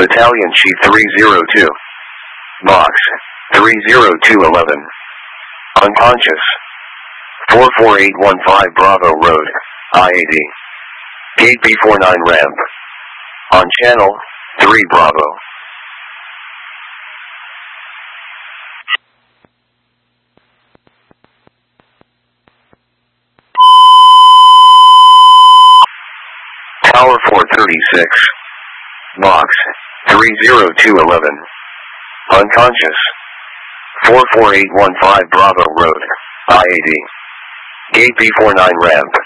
Battalion Chief 302. Box 30211. Unconscious. 44815 Bravo Road, IAD. Gate B49 ramp. On channel 3 Bravo. Tower 436. Box 30211. Unconscious. 44815 Bravo Road, IAD. Gate B49 ramp.